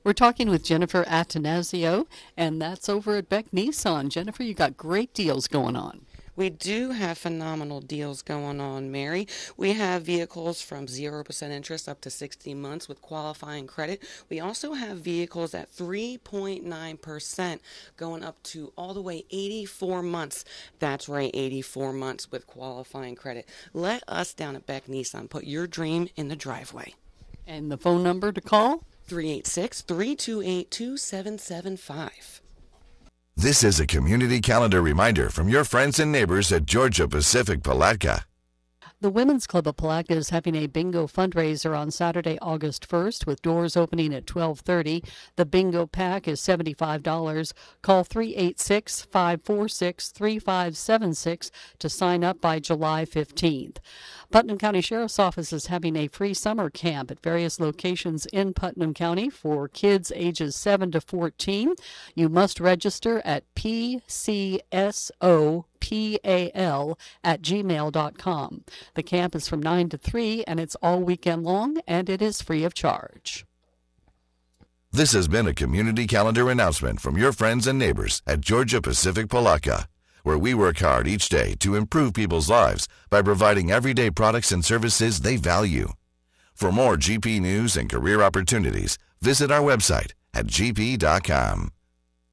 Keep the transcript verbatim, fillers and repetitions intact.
We're talking with Jennifer Attanasio, and that's over at Beck Nissan. Jennifer, you got great deals going on. We do have phenomenal deals going on, Mary. We have vehicles from zero percent interest up to sixty months with qualifying credit. We also have vehicles at three point nine percent going up to all the way eighty-four months. That's right, eighty-four months with qualifying credit. Let us down at Beck Nissan put your dream in the driveway. And the phone number to call? three eight six, three two eight, two seven seven five. This is a community calendar reminder from your friends and neighbors at Georgia Pacific Palatka. The Women's Club of Palatka is having a bingo fundraiser on Saturday, August first, with doors opening at twelve thirty. The bingo pack is seventy-five dollars. Call three eight six, five four six, three five seven six to sign up by July fifteenth. Putnam County Sheriff's Office is having a free summer camp at various locations in Putnam County for kids ages seven to fourteen. You must register at P C S O P A L at gmail dot com. The camp is from nine to three, and it's all weekend long, and it is free of charge. This has been a community calendar announcement from your friends and neighbors at Georgia Pacific Palatka, where we work hard each day to improve people's lives by providing everyday products and services they value. For more G P news and career opportunities, visit our website at G P dot com.